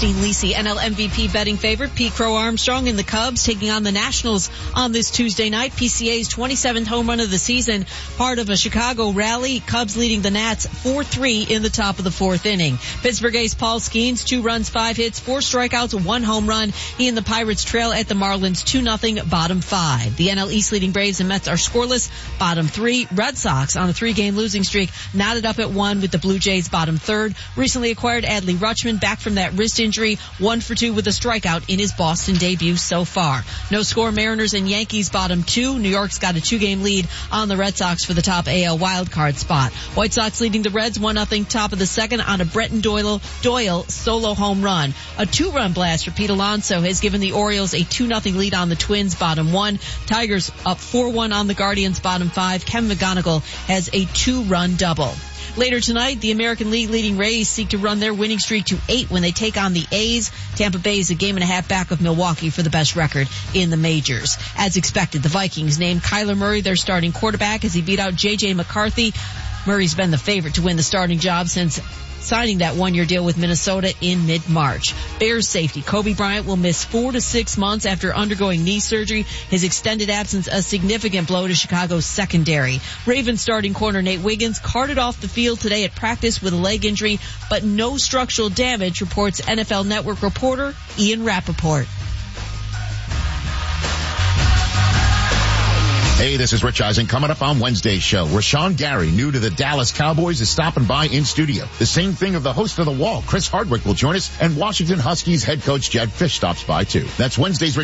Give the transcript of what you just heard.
Christine Lisi, NL MVP betting favorite. Pete Crow Armstrong and the Cubs taking on the Nationals on this Tuesday night. PCA's 27th home run of the season, part of a Chicago rally. Cubs leading the Nats 4-3 in the top of the fourth inning. Pittsburgh ace Paul Skeens, 2 runs, 5 hits, 4 strikeouts, 1 home run. He and the Pirates trail at the Marlins 2-0, bottom 5. The NL East leading Braves and Mets are scoreless, bottom 3. Red Sox on a 3-game losing streak, knotted up at 1 with the Blue Jays, bottom 3rd. Recently acquired Adley Rutschman, back from that wrist injury, 1 for 2 with a strikeout in his Boston debut so far. No score, Mariners and Yankees, bottom 2. New York's got a 2-game lead on the Red Sox for the top AL wildcard spot. White Sox leading the Reds 1-0, top of the second on a Bretton Doyle solo home run. A 2-run blast for Pete Alonso has given the Orioles a 2-0 lead on the Twins, bottom 1. Tigers up 4-1 on the Guardians, bottom 5. Kevin McGonigal has a 2-run double. Later tonight, the American League leading Rays seek to run their winning streak to 8 when they take on the A's. Tampa Bay is a game and a half back of Milwaukee for the best record in the majors. As expected, the Vikings named Kyler Murray their starting quarterback as he beat out J.J. McCarthy. Murray's been the favorite to win the starting job since signing that 1-year deal with Minnesota in mid-March. Bears safety Kobe Bryant will miss 4 to 6 months after undergoing knee surgery. His extended absence a significant blow to Chicago's secondary. Ravens starting corner Nate Wiggins carted off the field today at practice with a leg injury, but no structural damage, reports NFL Network reporter Ian Rappaport. Hey, this is Rich Eisen. Coming up on Wednesday's show, Rashawn Gary, new to the Dallas Cowboys, is stopping by in studio. The same thing of the host of The Wall, Chris Hardwick, will join us, and Washington Huskies head coach Jed Fish stops by too. That's Wednesday's